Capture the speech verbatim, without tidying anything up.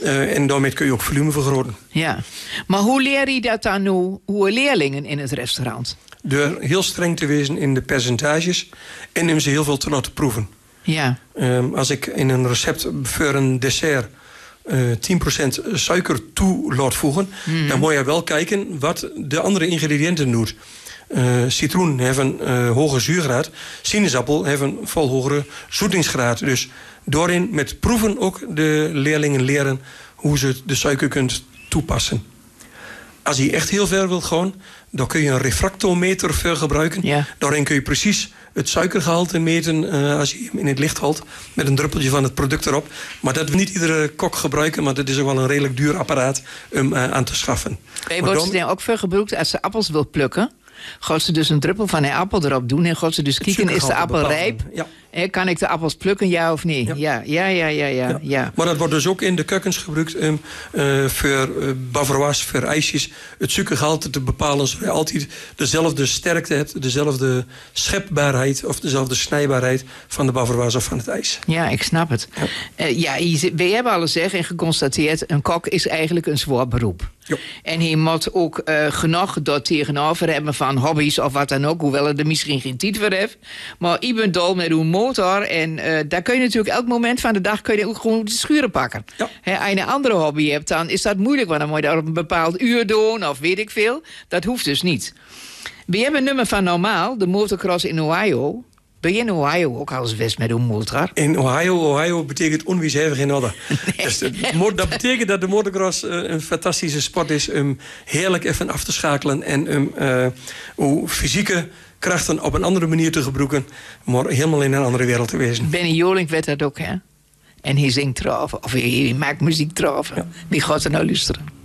Uh, en daarmee kun je ook volume vergroten. Ja, maar hoe leer je dat dan nu, hoe leerlingen in het restaurant? Door heel streng te wezen in de percentages en om ze heel veel te laten proeven. Ja. Um, als ik in een recept voor een dessert uh, tien procent suiker toe laat voegen, mm. dan moet je wel kijken wat de andere ingrediënten doet. Uh, citroen heeft een uh, hoge zuurgraad. Sinaasappel heeft een veel hogere zoetingsgraad. Dus doorin met proeven ook de leerlingen leren hoe ze de suiker kunt toepassen. Als je echt heel ver wilt gaan, dan kun je een refractometer voor gebruiken. Ja. Daarin kun je precies het suikergehalte meten uh, als je hem in het licht houdt met een druppeltje van het product erop. Maar dat wil niet iedere kok gebruiken, maar dat is ook wel een redelijk duur apparaat om uh, aan te schaffen. Je wordt ze dan ook veel gebruikt als ze appels wil plukken. Gaat ze dus een druppel van een appel erop doen en gaat ze dus kijken, is de appel rijp? Ja. En kan ik de appels plukken, ja of nee? Ja, ja, ja, ja, ja. ja, ja. ja. Maar dat wordt dus ook in de keukens gebruikt um, uh, voor uh, bavarois, voor ijsjes. Het suikergehalte te bepalen, zodat je altijd dezelfde sterkte hebt, dezelfde schepbaarheid of dezelfde snijbaarheid van de bavarois of van het ijs. Ja, ik snap het. Ja, uh, ja je, we hebben al gezegd en geconstateerd, een kok is eigenlijk een zwaar beroep. Jo. En hij moet ook uh, genoeg dat tegenover hebben van hobby's of wat dan ook, hoewel er misschien geen tijd voor heeft. Maar ik ben dol met uw motor en uh, daar kun je natuurlijk elk moment van de dag kun je ook gewoon de schuren pakken. Ja. He, als je een andere hobby hebt, dan is dat moeilijk, want dan moet je dat op een bepaald uur doen of weet ik veel. Dat hoeft dus niet. We hebben een nummer van Normaal, de motocross in Ohio. Ben je in Ohio ook al eens west met een motor? In Ohio, Ohio betekent onweerhevig in orde. Nee. Dus de, dat betekent dat de motocross uh, een fantastische sport is om heerlijk even af te schakelen en om uh, hoe fysieke krachten op een andere manier te gebruiken, maar helemaal in een andere wereld te wezen. Benny Jolink weet dat ook, hè? En hij zingt erover, of hij, hij maakt muziek erover. Ja. Wie gaat er nou luisteren?